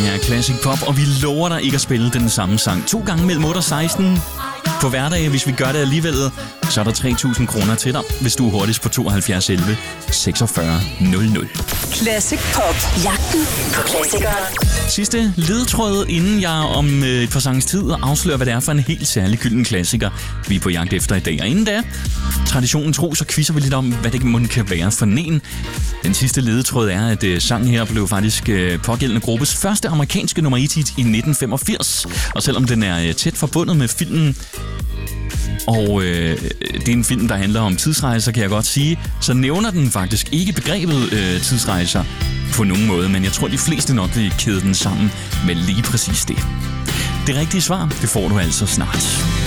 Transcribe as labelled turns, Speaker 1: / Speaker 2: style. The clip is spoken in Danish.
Speaker 1: er Classic Pop, og vi lover dig ikke at spille den samme sang 2 gange mellem 8 og 16 på hverdage. Hvis vi gør det alligevel, så er der 3.000 kroner til dig, hvis du er hurtigst på 72 11 46 00.
Speaker 2: Classic Pop. Jagten på klassikeren.
Speaker 1: Sidste ledetråd, inden jeg om et par sanges tid afslører, hvad det er for en helt særlig gylden klassiker, vi er på jagt efter i dag. Og inden da, traditionen tro, så quizzer vi lidt om, hvad det må kan være for en. Den sidste ledetråd er, at sangen her blev faktisk pågældende gruppes første amerikanske nummer 1 hit i 1985. Og selvom den er tæt forbundet med filmen, og det er en film, der handler om tidsrejser, kan jeg godt sige, så nævner den faktisk ikke begrebet tidsrejser på nogen måde, men jeg tror, de fleste nok vil kæde den sammen med lige præcis det. Det rigtige svar, det får du altså snart.